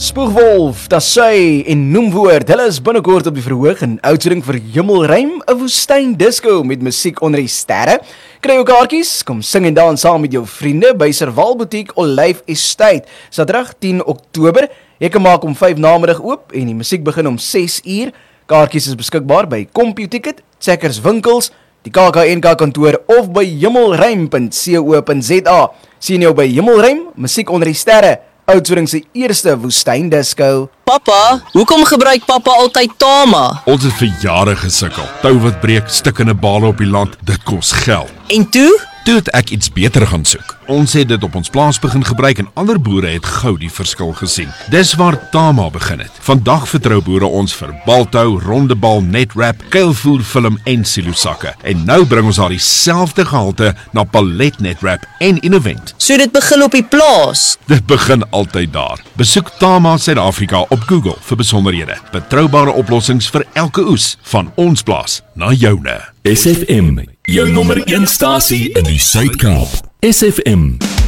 Spoegwolf, Tassy en Noemwoord, hulle is binnekort op die verhoog in Oudtshoorn vir Hemelruim, 'n woestyn disco met musiek onder die sterre. Kry jou kaartjies, kom sing en dans saam met jou vriende by Servaal Boutique Olyf Estate, Saterdag 10 Oktober. Jy kan maak om 5 namiddag oop en die musiek begin om 6 uur. Kaartjies is beskikbaar by CompuTicket, Checkers winkels, die KAK kantoor of by hemelruim.co.za. Sien jou by Hemelruim, musiek onder die sterre. Oudtshoorn se eerste woestyn disco. Papa, hoekom gebruik papa altyd Tama? Ons het vir jare gesukkel. Tou wat breek, stikkende bale op die land, dit kos geld. En toe? Toe het ek iets beter gaan soek. Ons het dit op ons plaas begin gebruik en ander boere het gou die verskil gesien. Dis waar Tama begin het. Vandag vertrou boere ons vir baltou, rondebal, netwrap, kuilvoerfilm en silosakke. En nou bring ons daar dieselfde gehalte na palet netwrap en Innovent. So dit begin op die plaas? Dit begin altyd daar. Besoek Tama Suid-Afrika op Google vir besonderhede. Betroubare oplossings vir elke oes, van ons plaas na joune. SFM, jou nommer 1 stasie in die Suid-Kaap. SFM.